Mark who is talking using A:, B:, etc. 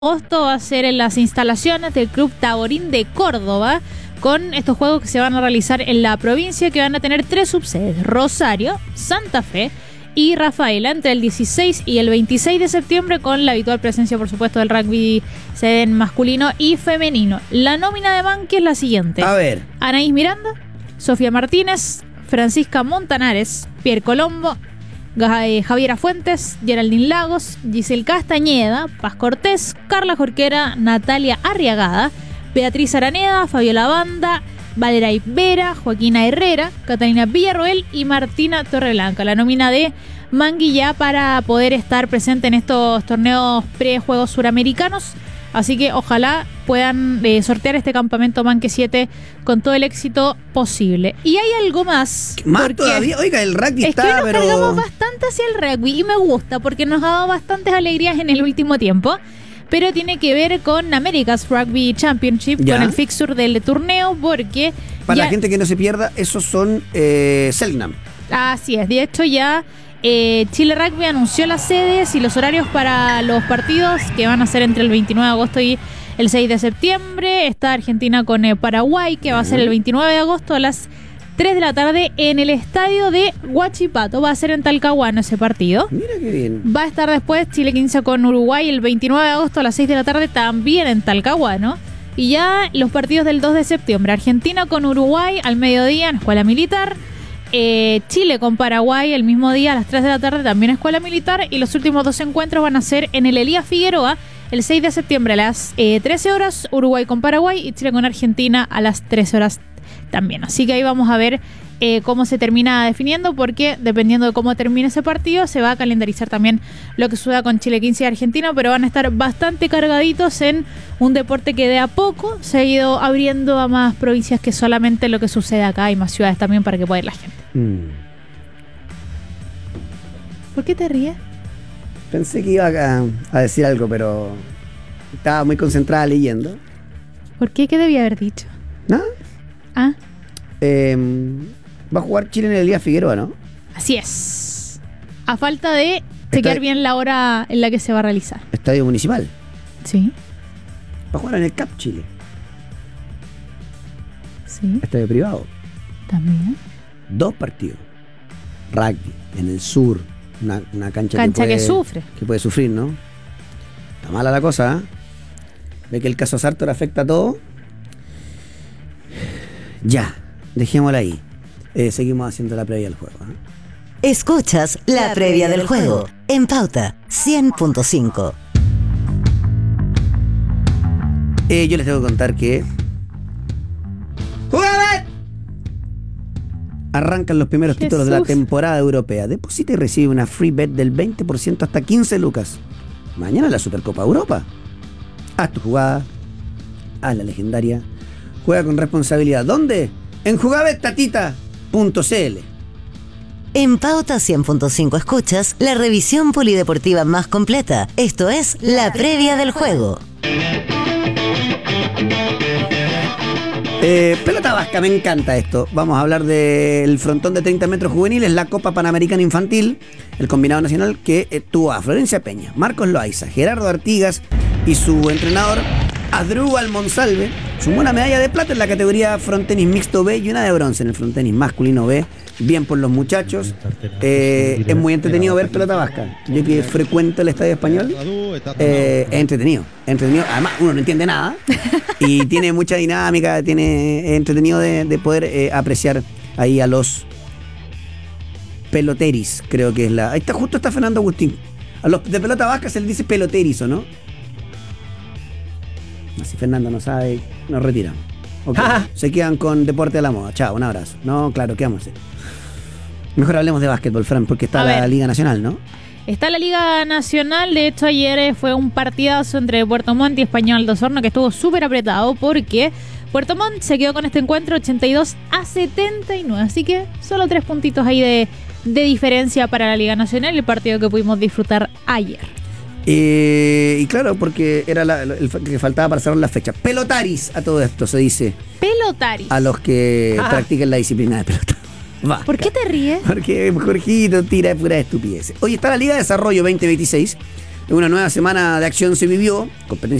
A: agosto va a ser en las instalaciones del Club Taborín de Córdoba, con estos juegos que se van a realizar en la provincia, que van a tener 3 subsedes: Rosario, Santa Fe y Rafaela, entre el 16 y el 26 de septiembre, con la habitual presencia, por supuesto, del rugby sede masculino y femenino. La nómina de Manque es la siguiente:
B: A ver.
A: Anaís Miranda, Sofía Martínez, Francisca Montanares, Pierre Colombo, Javiera Fuentes, Geraldine Lagos, Giselle Castañeda, Paz Cortés, Carla Jorquera, Natalia Arriagada, Beatriz Araneda, Fabiola Banda, Valeray Vera, Joaquina Herrera, Catalina Villarroel y Martina Torreblanca. La nómina de Mangui ya para poder estar presente en estos torneos pre-juegos suramericanos. Así que ojalá puedan sortear este campamento Manque 7 con todo el éxito posible. Y hay algo más.
B: ¿Más todavía? Oiga, el rugby está,
A: que hoy nos
B: pero...
A: cargamos bastante hacia el rugby y me gusta porque nos ha dado bastantes alegrías en el último tiempo. Pero tiene que ver con America's Rugby Championship,
B: ¿Ya?
A: con el fixture del torneo, porque...
B: Para la gente que no se pierda, esos son Selknam.
A: Así es, de hecho ya Chile Rugby anunció las sedes y los horarios para los partidos, que van a ser entre el 29 de agosto y el 6 de septiembre. Está Argentina con Paraguay, que va a ser el 29 de agosto a las 3 de la tarde en el estadio de Huachipato. Va a ser en Talcahuano ese partido.
B: Mira qué bien.
A: Va a estar después Chile 15 con Uruguay el 29 de agosto a las 6 de la tarde también en Talcahuano. Y ya los partidos del 2 de septiembre: Argentina con Uruguay al mediodía en Escuela Militar, Chile con Paraguay el mismo día a las 3 de la tarde también en Escuela Militar, y los últimos 2 encuentros van a ser en el Elías Figueroa el 6 de septiembre a las 13 horas, Uruguay con Paraguay y Chile con Argentina a las 13 horas también. Así que ahí vamos a ver cómo se termina definiendo, porque dependiendo de cómo termine ese partido se va a calendarizar también lo que suceda con Chile 15 y Argentina, pero van a estar bastante cargaditos en un deporte que de a poco se ha ido abriendo a más provincias que solamente lo que sucede acá, y más ciudades también para que pueda ir la gente. ¿Por qué te ríes?
B: Pensé que iba a decir algo, pero estaba muy concentrada leyendo.
A: ¿Por qué? ¿Qué debía haber dicho?
B: ¿No?
A: Ah,
B: Va a jugar Chile en el Elías Figueroa, ¿no?
A: así es. A falta de chequear bien la hora en la que se va a realizar.
B: Estadio Municipal.
A: Sí,
B: Va a jugar en el CAP Chile.
A: sí,
B: Estadio privado.
A: también.
B: 2 partidos. Rugby en el sur. Una cancha
A: Que sufre.
B: Que puede sufrir, ¿no? Está mala la cosa, ¿eh? Ve que el caso Sartor afecta a todo. Ya, dejémosla ahí. Seguimos haciendo la previa del juego, ¿eh?
C: Escuchas la previa del juego en Pauta 100.5.
B: Yo les tengo que contar que ¡Jugador! Arrancan los primeros títulos de la temporada europea. Deposita y recibe una free bet del 20% hasta 15 lucas. Mañana la Supercopa Europa. Haz tu jugada, haz la legendaria, juega con responsabilidad. ¿Dónde? En jugabettatita.cl.
C: En Pauta 100.5 escuchas la revisión polideportiva más completa. Esto es la previa del juego.
B: Pelota vasca, me encanta esto. Vamos a hablar del frontón de 30 metros juveniles, la Copa Panamericana Infantil, el combinado nacional que tuvo a Florencia Peña, Marcos Loaiza, Gerardo Artigas y su entrenador Asdrúbal Monsalve. Sumó una medalla de plata en la categoría frontenis mixto B y una de bronce en el frontenis masculino B. Bien por los muchachos. Es muy entretenido ver pelota vasca. Yo que frecuento el Estadio Español, es entretenido. Además, uno no entiende nada y tiene mucha dinámica. Es entretenido de poder apreciar ahí a los peloteris, creo que es la... Ahí está, justo está Fernando Agustín. A los de pelota vasca se les dice peloteris, ¿o no? Si Fernando no sabe, nos retiramos. Okay. Se quedan con deporte de la moda. Chao, un abrazo. No, claro, ¿qué vamos a hacer? Mejor hablemos de básquetbol, Fran, porque está la Liga Nacional, ¿no?
A: Está la Liga Nacional. De hecho, ayer fue un partidazo entre Puerto Montt y Español de Osorno, que estuvo súper apretado, porque Puerto Montt se quedó con este encuentro 82-79. Así que solo 3 puntitos ahí de diferencia para la Liga Nacional, el partido que pudimos disfrutar ayer.
B: Y claro, porque era el que faltaba para cerrar la fecha. Pelotaris a todo esto, se dice.
A: Pelotaris.
B: A los que practican la disciplina de pelota. Vasca.
A: ¿Por qué te ríes?
B: Porque Jorgito tira pura estupidez. Hoy está la Liga de Desarrollo 2026. Una nueva semana de acción se vivió, competencia